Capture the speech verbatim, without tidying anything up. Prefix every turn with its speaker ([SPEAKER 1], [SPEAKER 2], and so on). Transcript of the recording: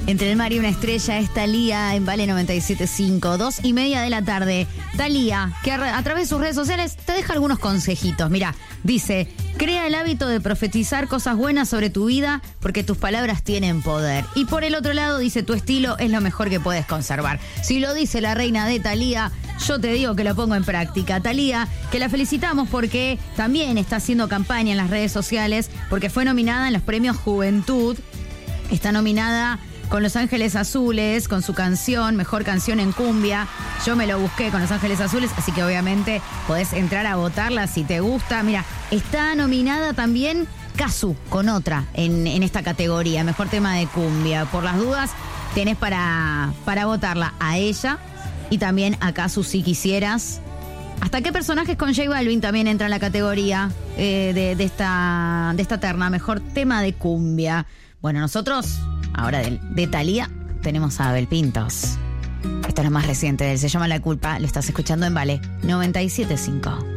[SPEAKER 1] Entre el mar y una estrella es Thalía en Vale noventa y siete punto cinco, dos y media de la tarde. Thalía, que a, a través de sus redes sociales te deja algunos consejitos. Mira, dice, crea el hábito de profetizar cosas buenas sobre tu vida porque tus palabras tienen poder. Y por el otro lado dice, tu estilo es lo mejor que puedes conservar. Si lo dice la reina de Thalía, yo te digo que lo pongo en práctica. Thalía, que la felicitamos porque también está haciendo campaña en las redes sociales, porque fue nominada en los premios Juventud. Está nominada con Los Ángeles Azules, con su canción, Mejor Canción en Cumbia. Yo me lo busqué con Los Ángeles Azules, así que obviamente podés entrar a votarla si te gusta. Mira, está nominada también Cazzu, con otra, en, en esta categoría, Mejor Tema de Cumbia. Por las dudas, tenés para, para votarla a ella y también a Cazzu si quisieras. ¿Hasta qué personajes con J Balvin también entra en la categoría eh, de, de, esta, de esta terna? Mejor Tema de Cumbia. Bueno, nosotros... Ahora de, de Thalía tenemos a Abel Pintos. Esto es lo más reciente de él, se llama La Culpa. Lo estás escuchando en Vale noventa y siete punto cinco.